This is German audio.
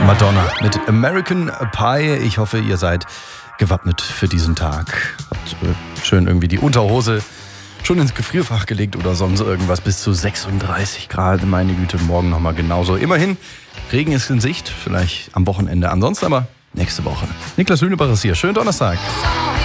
Madonna mit American Pie. Ich hoffe, ihr seid gewappnet für diesen Tag. Habt schön irgendwie die Unterhose schon ins Gefrierfach gelegt oder sonst irgendwas. Bis zu 36 Grad. Meine Güte, morgen nochmal genauso. Immerhin, Regen ist in Sicht. Vielleicht am Wochenende. Ansonsten aber nächste Woche. Niklas Lüneberg ist hier. Schönen Donnerstag.